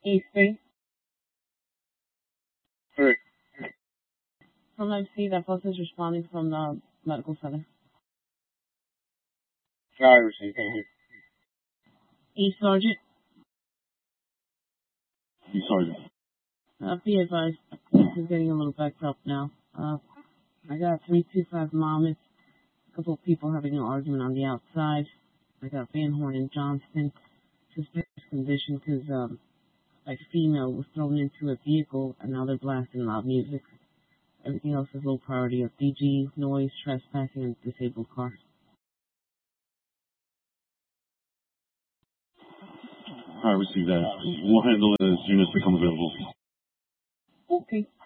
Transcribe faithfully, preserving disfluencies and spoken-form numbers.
East Street. Three. From I see that bus is responding from the medical center. I received. Thank you. East Sergeant. East Sergeant. Uh, be advised, this is getting a little backed up now. Uh, I got three two five Monmouth. A couple of people having an argument on the outside. I got Van Horn and Johnston. Suspicious condition because um, a female was thrown into a vehicle and now they're blasting loud music. Everything else is low priority of D G, noise, trespassing, and disabled car. I received that. We'll handle it as soon as become available. Okay.